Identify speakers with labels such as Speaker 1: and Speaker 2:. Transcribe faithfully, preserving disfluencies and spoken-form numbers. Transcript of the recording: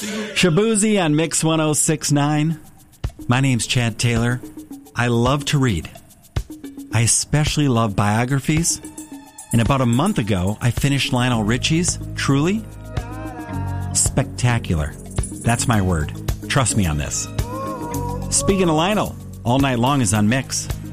Speaker 1: Shabuzi on Mix ten sixty-nine. My name's Chad Taylor. I love to read. I especially love biographies. And about a month ago, I finished Lionel Richie's Truly. Spectacular. That's my word. Trust me on this. Speaking of Lionel, All Night Long is on Mix.